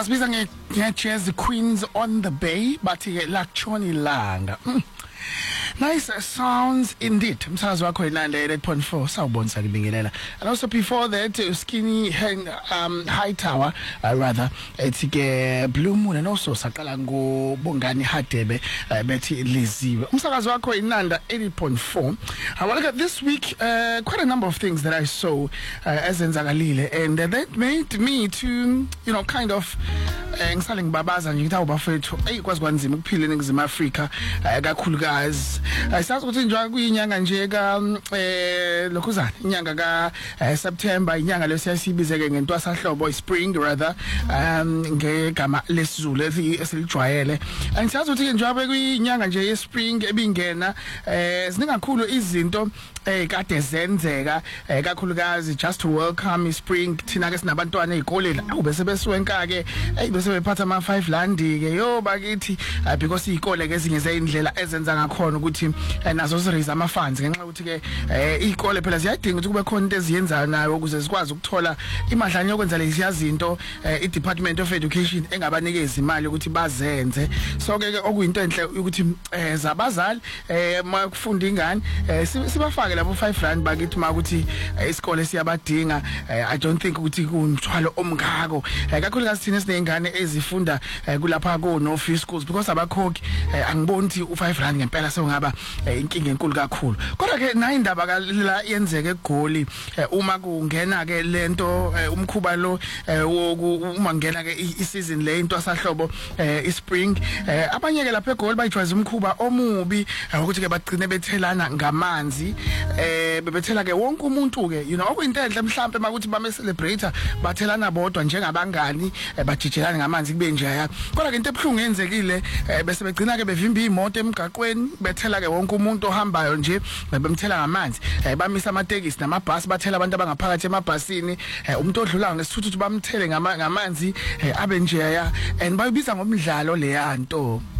Basibiza nge-Jazz Queens on the Bay, bathi ke lakutshona ilanga. Nice sounds indeed. Msakazi wakho inande 8.4 sawubonisa libingelela. And also before that Skinny High Tower rather ethi ke Blue Moon, and also saqala ngoBongani Hadebe bethi liziwe. Umsakazi wakho inanda 80.4. I want to get this week quite a number of things that I saw ezenzakalile, and that made me to kind of ngisale ngibabaza nje ngithi awubafethu ayikwazi kwanzima ukuphila eNingizimu Afrika kakhulukazi. Ayisazi ukuthi nje kuyinyanga nje ka lokhuzana inyanga ka September, inyanga lesiyasibizeke ngentwasahlobo spring rather ngegama lesizulu esilijwayele. Angisazi ukuthi njengoba kuyinyanga nje yespring ebingena ziningakhulu izinto kade zenzeka kakhulukazi just to welcome spring. Thina ke sinabantwana ezikoleni awubese besuwenka ke bese bephatha ama 5 landi ke yo bakithi because izikole ke ezinye zeyindlela ezenza ngakhona ukuthi nazo ziraise ama funds ngenxa ukuthi ke izikole phela ziyadinga ukuthi kube khona into eziyenzayo nayo ukuze zikwazi ukuthola imadlana yokwenza lezi yazinto iDepartment of Education engabanikeza imali ukuthi bazenze. So ke okuyinto enhle ukuthi zabazali makufunda ingane sibafake labo 5 rand bakithi makuthi isikole siyabadinga. I don't think ukuthi kumthwalo omngako kakhulukazi thina sinengane ezifunda kulapha ko no free schools because abakhokhi angiboni ukuthi u5 rand ngempela sewungaba inkinga enkulu kakhulu. Kodwa ke nayi indaba la yenzeke eGoli uma kungena ke lento umkhuba lo uma ngena ke isizini le into asahlobo ispring abanye ke lapha eGoli bayijwayeza umkhuba omubi ukuthi ke bagcine bethelana ngamanzi bebethela ke wonke umuntu ke okuyinto enhle mhlambe makuthi bame celebrate bathelana bodwa njengabangani bajijelana ngamanzi kube njaya. Kodwa ke into ebhlungu yenzekile bese begcina ke bevimba imoto emgaqweni bethela ke wonke umuntu ohambayo nje bemthela ngamanzi bamisa amatekisi namabhasi bathela abantu abangaphakathi emabhasini umuntu odlulayo ngesithuthu bamthele ngamanzi abe njaya and bayibiza ngomdlalo leyanto.